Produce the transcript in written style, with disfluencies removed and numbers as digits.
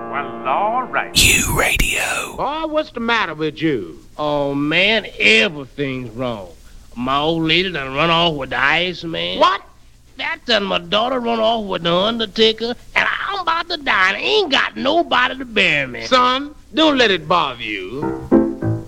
Well, all right. You radio. Boy, what's the matter with you? Oh, man, everything's wrong. My old lady done run off with the ice man. What? That done my daughter run off with the undertaker, and I'm about to die, and I ain't got nobody to bury me. Son, don't let it bother you.